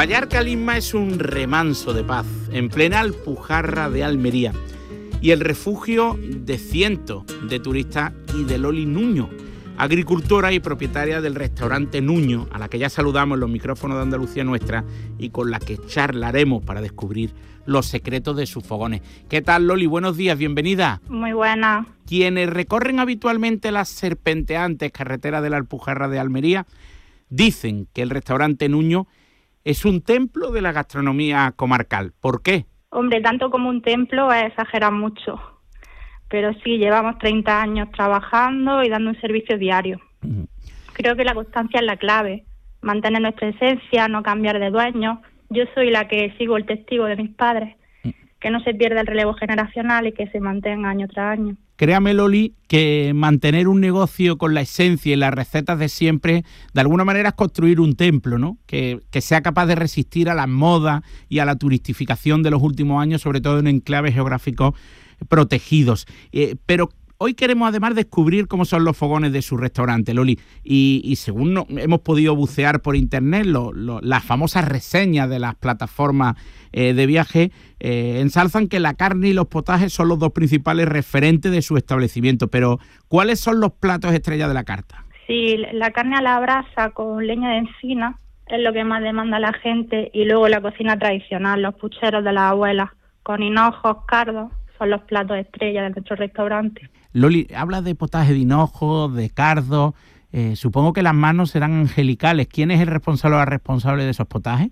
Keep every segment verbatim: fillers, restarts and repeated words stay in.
Vallarca Lisma es un remanso de paz en plena Alpujarra de Almería y el refugio de cientos de turistas y de Loli Nuño, agricultora y propietaria del restaurante Nuño, a la que ya saludamos en los micrófonos de Andalucía Nuestra y con la que charlaremos para descubrir los secretos de sus fogones. ¿Qué tal, Loli? Buenos días, bienvenida. Muy buena. Quienes recorren habitualmente las serpenteantes carreteras de la Alpujarra de Almería dicen que el restaurante Nuño es un templo de la gastronomía comarcal. ¿Por qué? Hombre, tanto como un templo es exagerar mucho. Pero sí, llevamos treinta años trabajando y dando un servicio diario. Uh-huh. Creo que la constancia es la clave. Mantener nuestra esencia, no cambiar de dueño. Yo soy la que sigo el testigo de mis padres. Uh-huh. Que no se pierda el relevo generacional y que se mantenga año tras año. Créame, Loli, que mantener un negocio con la esencia y las recetas de siempre, de alguna manera es construir un templo, ¿no? Que, que sea capaz de resistir a las modas y a la turistificación de los últimos años, sobre todo en enclaves geográficos protegidos. Eh, pero hoy queremos además descubrir cómo son los fogones de su restaurante, Loli. Y, y según no, hemos podido bucear por internet, lo, lo, las famosas reseñas de las plataformas eh, de viaje eh, ensalzan que la carne y los potajes son los dos principales referentes de su establecimiento. Pero, ¿cuáles son los platos estrella de la carta? Sí, la carne a la brasa con leña de encina es lo que más demanda la gente. Y luego la cocina tradicional, los pucheros de las abuelas, con hinojos, cardos, son los platos estrella de nuestro restaurante. Loli, habla de potaje de hinojo, de cardo. Eh, supongo que las manos serán angelicales. ¿Quién es el responsable o la responsable de esos potajes?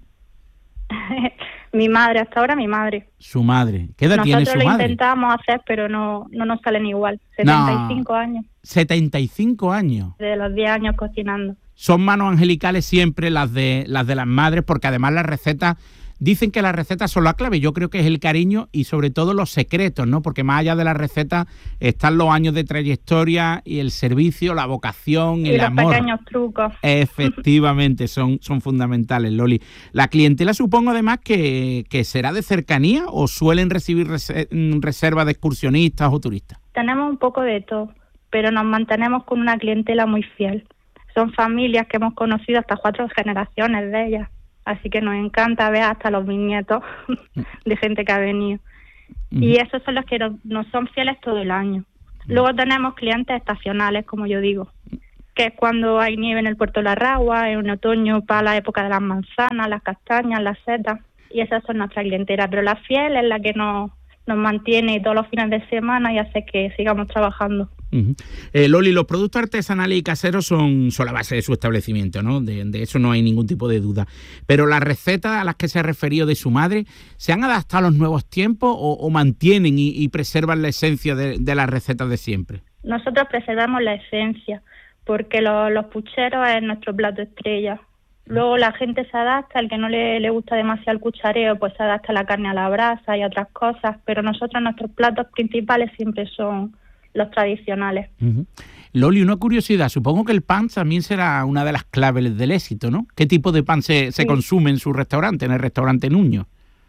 Mi madre, hasta ahora mi madre. Su madre. ¿Qué edad Nosotros tiene su madre? Nosotros lo intentamos hacer, pero no, no nos salen igual. setenta y cinco no. años. setenta y cinco años. De los diez años cocinando. Son manos angelicales siempre las de las de las madres, porque además las recetas, dicen que las recetas son la clave. Yo creo que es el cariño y sobre todo los secretos, ¿no? Porque más allá de las recetas están los años de trayectoria y el servicio, la vocación, y el los amor. Los pequeños trucos. Efectivamente, son, son fundamentales, Loli. La clientela supongo además que, que será de cercanía o suelen recibir reservas de excursionistas o turistas. Tenemos un poco de todo, pero nos mantenemos con una clientela muy fiel. Son familias que hemos conocido hasta cuatro generaciones de ellas. Así que nos encanta ver hasta los bisnietos de gente que ha venido. Uh-huh. Y esos son los que nos, nos son fieles todo el año. Uh-huh. Luego tenemos clientes estacionales, como yo digo, que es cuando hay nieve en el Puerto de la Ragua, en otoño para la época de las manzanas, las castañas, las setas. Y esas son nuestras clientelas. Pero la fiel es la que nos, nos mantiene todos los fines de semana y hace que sigamos trabajando. Uh-huh. Eh, Loli, los productos artesanales y caseros son, son la base de su establecimiento, ¿no? De, de eso no hay ningún tipo de duda. Pero las recetas a las que se ha referido de su madre, ¿se han adaptado a los nuevos tiempos o, o mantienen y, y preservan la esencia de, de las recetas de siempre? Nosotros preservamos la esencia, porque lo, los pucheros es nuestro plato estrella. Luego la gente se adapta, el que no le, le gusta demasiado el cuchareo, pues se adapta a la carne a la brasa y a otras cosas, pero nosotros nuestros platos principales siempre son los tradicionales. Uh-huh. Loli, una curiosidad, supongo que el pan también será una de las claves del éxito, ¿no? ¿Qué tipo de pan se, se sí. consume en su restaurante, en el restaurante Nuño?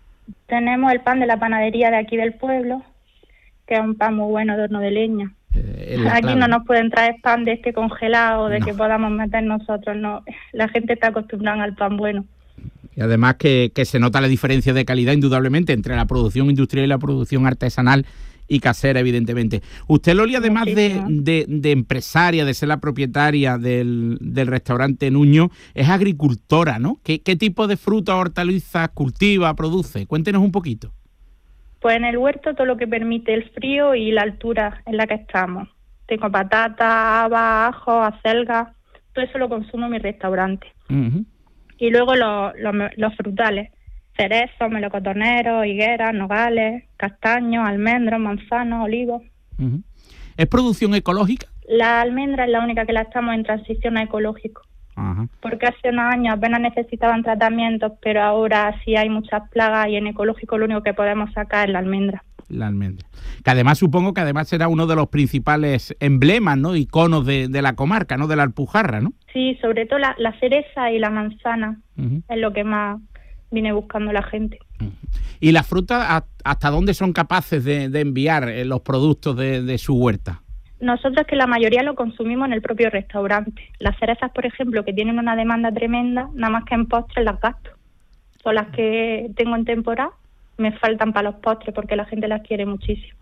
Tenemos el pan de la panadería de aquí del pueblo, que es un pan muy bueno de horno de leña. Eh, aquí clave. No nos pueden traer pan de este congelado, de no. que podamos meter nosotros, no. La gente está acostumbrada al pan bueno. Y además que, que se nota la diferencia de calidad indudablemente entre la producción industrial y la producción artesanal y casera, evidentemente. Usted, Loli, además de, de, de empresaria, de ser la propietaria del, del restaurante Nuño, es agricultora, ¿no? ¿Qué, qué tipo de frutas, hortalizas cultiva, produce? Cuéntenos un poquito. Pues en el huerto todo lo que permite el frío y la altura en la que estamos. Tengo patata, habas, ajo, acelga, todo eso lo consumo en mi restaurante. Uh-huh. Y luego los, los, los frutales. Cerezos, melocotoneros, higueras, nogales, castaños, almendros, manzanos, olivos. Uh-huh. ¿Es producción ecológica? La almendra es la única que la estamos en transición a ecológico. Uh-huh. Porque hace unos años apenas necesitaban tratamientos, pero ahora sí hay muchas plagas y en ecológico lo único que podemos sacar es la almendra. La almendra. Que además supongo que además será uno de los principales emblemas, ¿no? Iconos de, de la comarca, ¿no? De la Alpujarra, ¿no? Sí, sobre todo la, la cereza y la manzana uh-huh. es lo que más viene buscando la gente. ¿Y las frutas hasta dónde son capaces de, de enviar los productos de, de su huerta? Nosotros que la mayoría lo consumimos en el propio restaurante. Las cerezas, por ejemplo, que tienen una demanda tremenda, nada más que en postres las gasto. son las que tengo en temporada. Me faltan para los postres porque la gente las quiere muchísimo.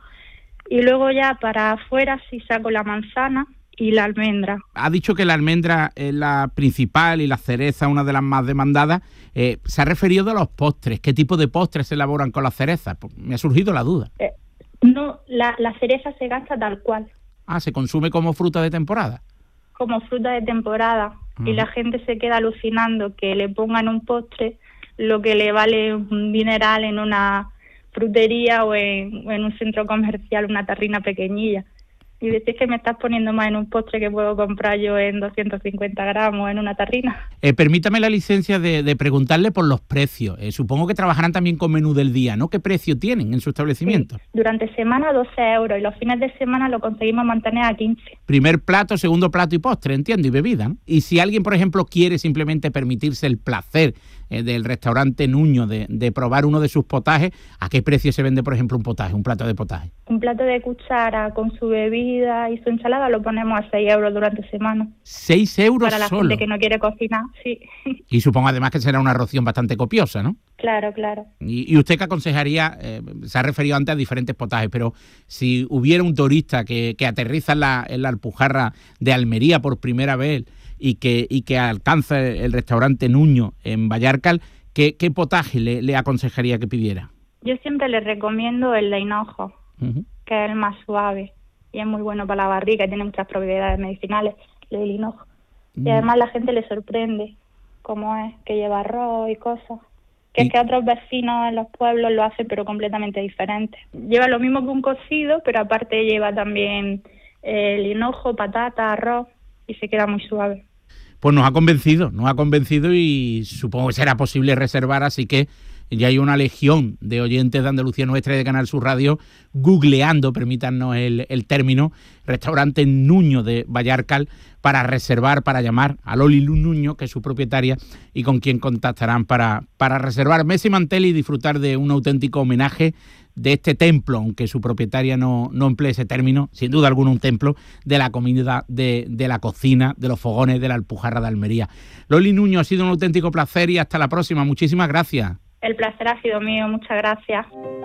Y luego ya para afuera sí saco la manzana y la almendra. Ha dicho que la almendra es la principal y la cereza una de las más demandadas. Eh, se ha referido a los postres. ¿Qué tipo de postres se elaboran con las cerezas? Pues me ha surgido la duda. Eh, no, la, la cereza se gasta tal cual. Ah, ¿se consume como fruta de temporada? Como fruta de temporada. Uh-huh. Y la gente se queda alucinando que le pongan un postre lo que le vale un dineral en una frutería o en, o en un centro comercial, una tarrina pequeñilla. Y decís que me estás poniendo más en un postre que puedo comprar yo en doscientos cincuenta gramos en una tarrina. Eh, permítame la licencia de, de preguntarle por los precios. Eh, supongo que trabajarán también con menú del día, ¿no? ¿Qué precio tienen en su establecimiento? Sí. Durante semana doce euros y los fines de semana lo conseguimos mantener a quince. Primer plato, segundo plato y postre, entiendo, y bebida, ¿no? Y si alguien, por ejemplo, quiere simplemente permitirse el placer eh, del restaurante Nuño de, de probar uno de sus potajes, ¿a qué precio se vende, por ejemplo, un potaje, un plato de potaje? Un plato de cuchara con su bebida y su ensalada lo ponemos a seis euros durante semana. ¿seis euros Para la solo? gente que no quiere cocinar, sí. Y supongo además que será una ración bastante copiosa, ¿no? Claro, claro. ¿Y, y usted qué aconsejaría? Eh, se ha referido antes a diferentes potajes, pero si hubiera un turista que, que aterriza en la, en la Alpujarra de Almería por primera vez y que, y que alcanza el restaurante Nuño en Vallarcal, ¿qué, qué potaje le, le aconsejaría que pidiera? Yo siempre le recomiendo el de hinojo, uh-huh. que es el más suave y es muy bueno para la barriga y tiene muchas propiedades medicinales, el del hinojo. Uh-huh. Y además la gente le sorprende cómo es, que lleva arroz y cosas. Que ¿Y? Es que otros vecinos en los pueblos lo hacen pero completamente diferente. Lleva lo mismo que un cocido, pero aparte lleva también el hinojo, patata, arroz y se queda muy suave. Pues nos ha convencido, nos ha convencido y supongo que será posible reservar, así que ya hay una legión de oyentes de Andalucía Nuestra y de Canal Sur Radio googleando, permítanos el, el término, restaurante Nuño de Vallarcal para reservar, para llamar a Loli Nuño, que es su propietaria, y con quien contactarán para, para reservar mesa y mantel y disfrutar de un auténtico homenaje de este templo, aunque su propietaria no, no emplee ese término, sin duda alguna un templo de la comida, de, de la cocina, de los fogones de la Alpujarra de Almería. Loli Nuño, ha sido un auténtico placer y hasta la próxima. Muchísimas gracias. El placer ha sido mío, muchas gracias.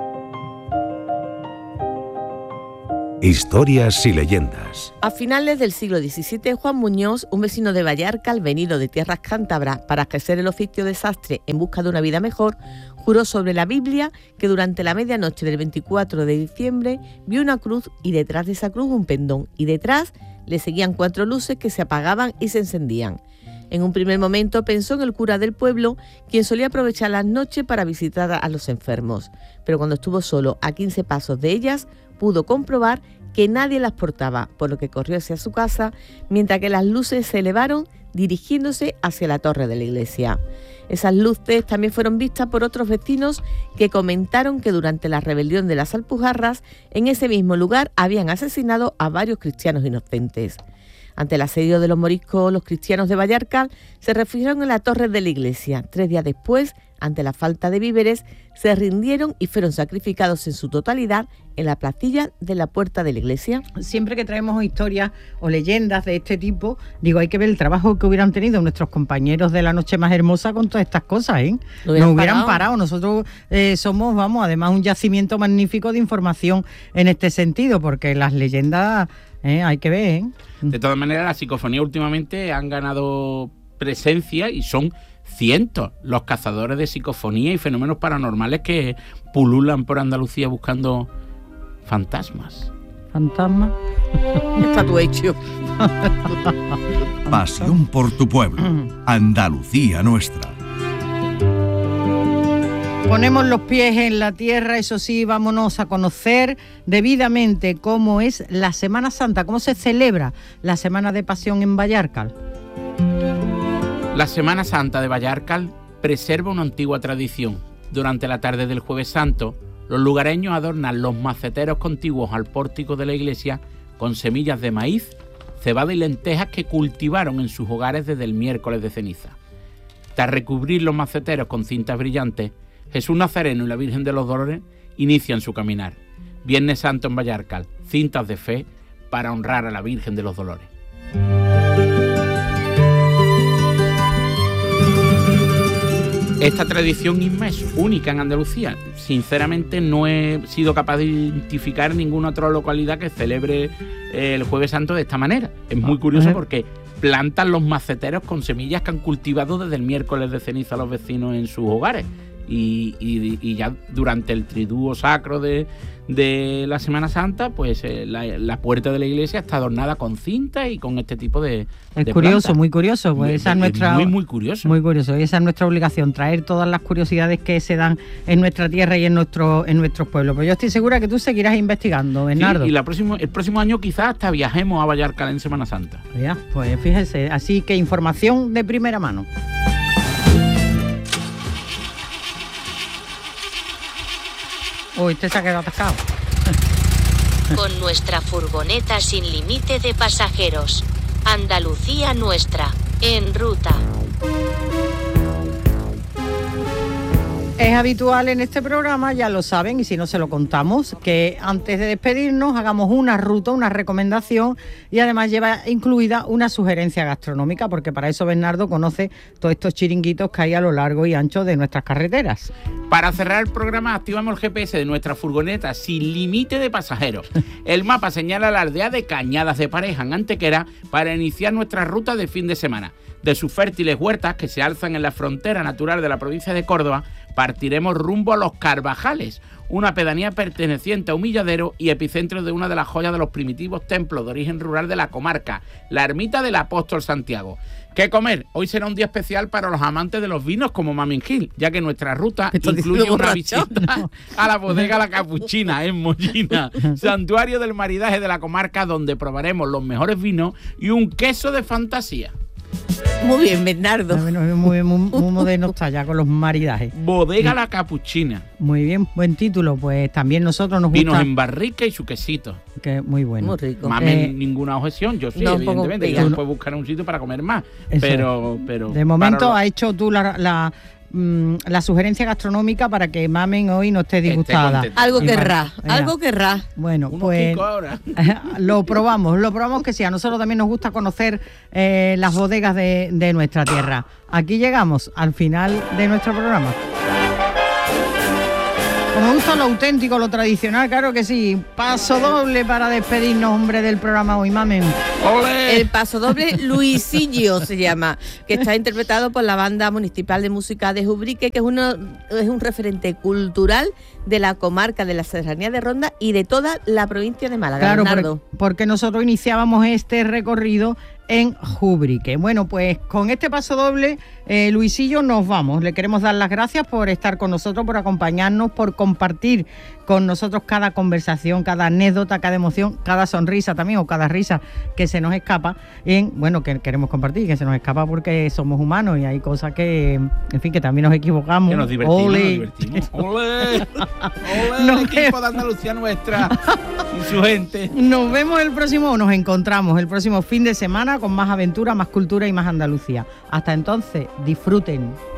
Historias y leyendas. A finales del siglo diecisiete, Juan Muñoz, un vecino de Vallarcal, venido de tierras cántabras para ejercer el oficio de sastre en busca de una vida mejor, juró sobre la Biblia que durante la medianoche del veinticuatro de diciembre vio una cruz y detrás de esa cruz un pendón, y detrás le seguían cuatro luces que se apagaban y se encendían. En un primer momento pensó en el cura del pueblo, quien solía aprovechar las noches para visitar a los enfermos, pero cuando estuvo solo a quince pasos de ellas, pudo comprobar que nadie las portaba, por lo que corrió hacia su casa, mientras que las luces se elevaron dirigiéndose hacia la torre de la iglesia. Esas luces también fueron vistas por otros vecinos que comentaron que durante la rebelión de las Alpujarras, en ese mismo lugar habían asesinado a varios cristianos inocentes. Ante el asedio de los moriscos, los cristianos de Vallarcal se refugiaron en la torre de la iglesia. Tres días después, ante la falta de víveres, se rindieron y fueron sacrificados en su totalidad en la placilla de la puerta de la iglesia. Siempre que traemos historias o leyendas de este tipo, digo, hay que ver el trabajo que hubieran tenido nuestros compañeros de La Noche Más Hermosa con todas estas cosas, ¿eh? Lo hubieran Nos hubieran parado. parado. Nosotros eh, somos, vamos, además un yacimiento magnífico de información en este sentido, porque las leyendas eh, hay que ver, ¿eh? De todas maneras, la psicofonía últimamente han ganado presencia y son cientos los cazadores de psicofonía y fenómenos paranormales que pululan por Andalucía buscando fantasmas. Fantasmas. Está tu hecho. Pasión por tu pueblo. Andalucía Nuestra. Ponemos los pies en la tierra, eso sí, vámonos a conocer debidamente cómo es la Semana Santa, cómo se celebra la Semana de Pasión en Vallarcal. La Semana Santa de Vallarcal preserva una antigua tradición. Durante la tarde del Jueves Santo, los lugareños adornan los maceteros contiguos al pórtico de la iglesia con semillas de maíz, cebada y lentejas que cultivaron en sus hogares desde el miércoles de ceniza. Tras recubrir los maceteros con cintas brillantes, Jesús Nazareno y la Virgen de los Dolores inician su caminar. Viernes Santo en Vallarcal, cintas de fe para honrar a la Virgen de los Dolores. Esta tradición misma es única en Andalucía. Sinceramente no he sido capaz de identificar ninguna otra localidad que celebre el Jueves Santo de esta manera. Es muy curioso porque plantan los maceteros con semillas que han cultivado desde el miércoles de ceniza los vecinos en sus hogares. Y, y, y ya durante el triduo sacro de, de la Semana Santa, pues eh, la, la puerta de la iglesia está adornada con cinta y con este tipo de Es de curioso, plantas. muy curioso. Pues Muy- esa es es nuestra, muy, muy curioso. Muy curioso. Y esa es nuestra obligación, traer todas las curiosidades que se dan en nuestra tierra y en, nuestro, en nuestros pueblos. Pero yo estoy segura que tú seguirás investigando, Sí, Bernardo. y la próximo, el próximo año quizás hasta viajemos a Vallarcal en Semana Santa. Ya, pues fíjese, así que información de primera mano. Uy, este se ha quedado atascado. Con nuestra furgoneta sin límite de pasajeros. Andalucía nuestra, en ruta. Es habitual en este programa, ya lo saben, y si no se lo contamos, que antes de despedirnos hagamos una ruta, una recomendación y además lleva incluida una sugerencia gastronómica, porque para eso Bernardo conoce todos estos chiringuitos que hay a lo largo y ancho de nuestras carreteras. Para cerrar el programa, activamos el G P S de nuestra furgoneta sin límite de pasajeros. El mapa señala la aldea de Cañadas de Pareja, en Antequera, para iniciar nuestra ruta de fin de semana. De sus fértiles huertas, que se alzan en la frontera natural de la provincia de Córdoba, partiremos rumbo a Los Carvajales, una pedanía perteneciente a Humilladero y epicentro de una de las joyas de los primitivos templos de origen rural de la comarca, la ermita del Apóstol Santiago. ¿Qué comer? Hoy será un día especial para los amantes de los vinos como Mamin Gil, ya que nuestra ruta Estás incluye diciendo una borracho. visita a la bodega La Capuchina en Mollina, santuario del maridaje de la comarca, donde probaremos los mejores vinos y un queso de fantasía. Muy bien, Bernardo. Bueno, muy, muy, muy moderno está ya con los maridajes. Bodega La Capuchina. Muy bien, buen título. Pues también nosotros nos Vinos gusta. en barrica y su quesito. Que muy bueno. Muy rico. Mamen, Eh, ninguna objeción, yo sí, no, un poco evidentemente. pega. Yo después buscaré un sitio para comer más. Eso Pero, pero. De momento para ha hecho tú la, la, mm, la sugerencia gastronómica para que Mamen hoy no esté disgustada. contenta. Algo Y querrá, venga. algo querrá. Bueno, unos pues quicos ahora. lo probamos, lo probamos que sí. A nosotros también nos gusta conocer eh, las bodegas de, de nuestra tierra. Aquí llegamos al final de nuestro programa. Como me gusta lo auténtico, lo tradicional, claro que sí. Paso doble para despedirnos, hombre, del programa hoy, Mamen. ¡Ole! El paso doble Luisillo se llama, que está interpretado por la Banda Municipal de Música de Ubrique, que es, uno, es un referente cultural de la comarca de la Serranía de Ronda y de toda la provincia de Málaga. Claro, Bernardo. porque, porque nosotros iniciábamos este recorrido en Ubrique. Bueno, pues con este paso doble, eh, Luisillo, nos vamos. Le queremos dar las gracias por estar con nosotros, por acompañarnos, por compartir con nosotros cada conversación, cada anécdota, cada emoción, cada sonrisa también o cada risa que se nos escapa. En, bueno, que queremos compartir, que se nos escapa porque somos humanos y hay cosas que, en fin, que también nos equivocamos. Que nos divertimos, Ole. nos divertimos. ¡Ole! ¡Ole! Nos El equipo de Andalucía nuestra y su gente. Nos vemos el próximo, o nos encontramos el próximo fin de semana con más aventura, más cultura y más Andalucía. Hasta entonces, disfruten.